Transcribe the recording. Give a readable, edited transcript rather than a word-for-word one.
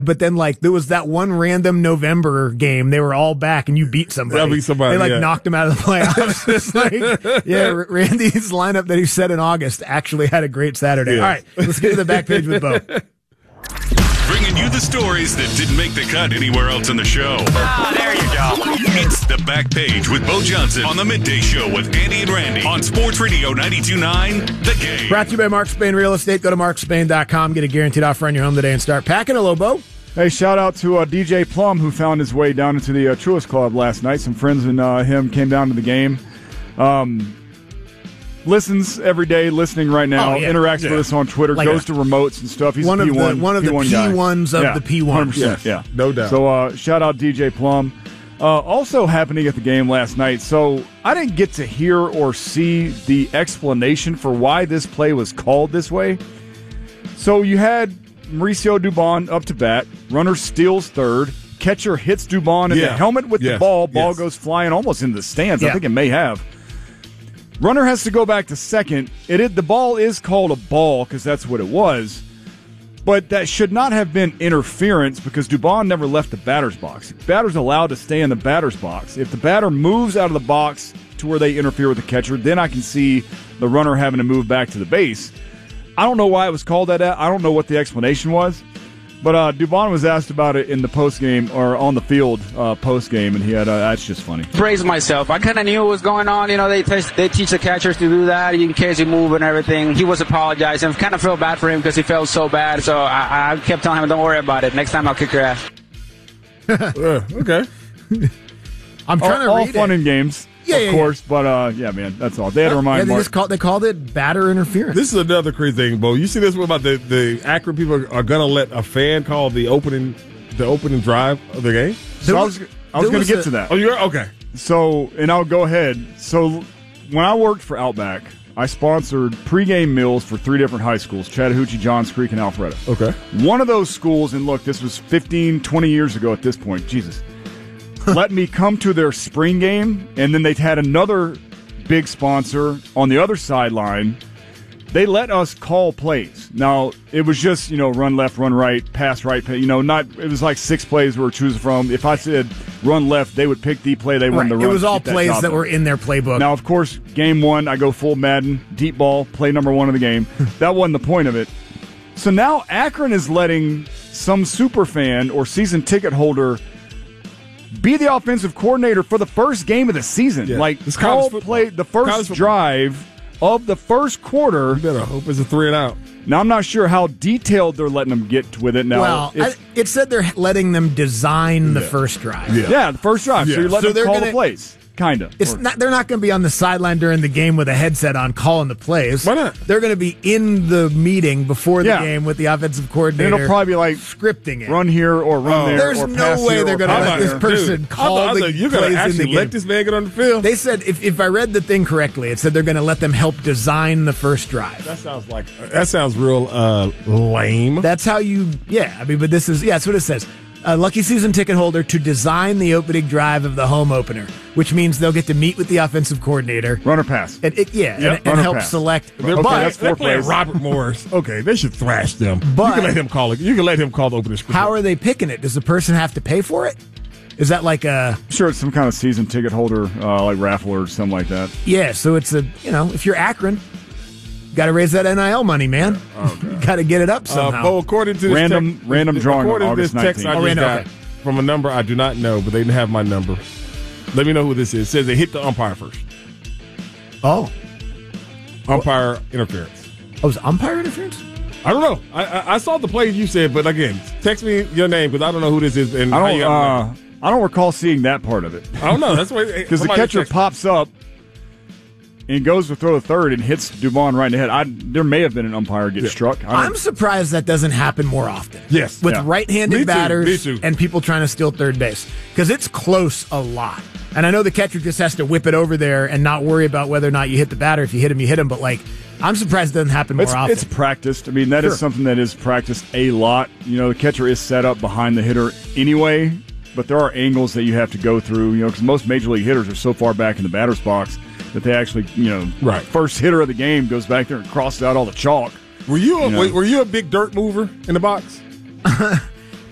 But then, like, there was that one random November game. They were all back, and you beat somebody. They knocked him out of the playoffs. It's like, Randy's lineup that he set in August actually had a great Saturday. Yeah. All right, let's get to the back page with Bo. Bringing you the stories that didn't make the cut anywhere else in the show. There you go. It's the back page with Bo Johnson on the Midday Show with Andy and Randy on Sports Radio 92.9 The Game. Brought to you by Mark Spain Real Estate. Go to markspain.com. Get a guaranteed offer on your home today and start packing. Hello, Bo. Hey, shout out to DJ Plum, who found his way down into the Truist Club last night. Some friends and him came down to the game. Listens every day, listening right now, interacts with us on Twitter, like goes to remotes and stuff. He's one a P1, of the P1s of the P1s. Yes. Yeah, no doubt. So shout out DJ Plum. Also happening at the game last night, so I didn't get to hear or see the explanation for why this play was called this way. So you had Mauricio Dubon up to bat, runner steals third, catcher hits Dubon in the helmet with the ball goes flying almost into the stands. I think it may have. Runner has to go back to second. The ball is called a ball because that's what it was. But that should not have been interference because Dubon never left the batter's box. Batter's allowed to stay in the batter's box. If the batter moves out of the box to where they interfere with the catcher, then I can see the runner having to move back to the base. I don't know why it was called that. I don't know what the explanation was. But Dubon was asked about it in the postgame or on the field postgame, and he had that's just funny. Praise myself. I kind of knew what was going on. You know, they teach the catchers to do that in case you move and everything. He was apologizing. I kind of felt bad for him because he felt so bad. So I kept telling him, don't worry about it. Next time I'll kick your ass. Okay. I'm trying to all read fun it. and games. Of course, but man, that's all. They had to remind Mark. They called it batter interference. This is another crazy thing, Bo. You see this one about the Akron people are going to let a fan call the opening drive of the game? So I was going to get to that. Oh, you're okay. So, and I'll go ahead. So, when I worked for Outback, I sponsored pregame meals for 3 different high schools, Chattahoochee, Johns Creek, and Alpharetta. Okay. One of those schools, and look, this was 15, 20 years ago at this point. Jesus. Let me come to their spring game, and then they had another big sponsor on the other sideline. They let us call plays. Now, it was just, run left, run right, pass right, it was like 6 plays we were choosing from. If I said run left, they would pick the play, they run the run. It was all plays that were in their playbook. Now, of course, game 1, I go full Madden, deep ball, play number 1 of the game. That wasn't the point of it. So now Akron is letting some super fan or season ticket holder be the offensive coordinator for the first game of the season. Yeah. Like, play the first drive of the first quarter. You better hope it's a 3-and-out. Now, I'm not sure how detailed they're letting them get with it now. Well, it said they're letting them design the first drive. Yeah, the first drive. Yeah. So you're letting them call the plays. Kind of. They're not going to be on the sideline during the game with a headset on calling the plays. Why not? They're going to be in the meeting before the game with the offensive coordinator. It'll probably be like scripting it. Run here or run there. There's or no pass way here they're going to let this person call the you're plays actually in the game. let this man get on the field. They said, if I read the thing correctly, it said they're going to let them help design the first drive. That sounds real lame. That's how but this is, that's what it says. A lucky season ticket holder to design the opening drive of the home opener, which means they'll get to meet with the offensive coordinator. Run or pass. And help select. That's 4 plays. Robert Morris. Okay, they should thrash them. But you can let him call it. You can let him call the opening script. How are they picking it? Does the person have to pay for it? Is that like a... I'm sure it's some kind of season ticket holder, like raffle or something like that. Yeah, so it's if you're Akron... Got to raise that NIL money, man. Got to get it up somehow. Bo, according to this random drawing on August 19th. Text I just got from a number I do not know, but they didn't have my number. Let me know who this is. It says they hit the umpire first. Oh. Umpire interference. Oh, was umpire interference? I don't know. I saw the play you said, but again, text me your name because I don't know who this is. And I don't recall seeing that part of it. I don't know. That's why because the catcher pops up. And goes to throw the third and hits Dubon right in the head. There may have been an umpire get struck. I'm surprised that doesn't happen more often. Yes. With right-handed batters and people trying to steal third base. Because it's close a lot. And I know the catcher just has to whip it over there and not worry about whether or not you hit the batter. If you hit him, you hit him. But, I'm surprised it doesn't happen more often. It's practiced. I mean, that is something that is practiced a lot. The catcher is set up behind the hitter anyway. But there are angles that you have to go through, because most major league hitters are so far back in the batter's box that they actually, first hitter of the game goes back there and crosses out all the chalk. Were you a big dirt mover in the box?